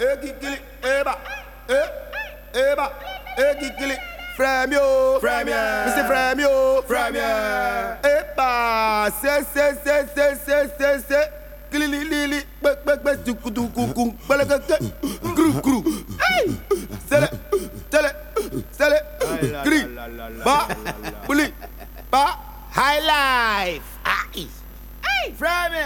Kikili, eba, eba, Kikili, frame yo, Mr. Frame yo, eba, se, Kilili, bek, tuku, balakake, gru, sele, gri, ba, buli, ba, high life, Frame.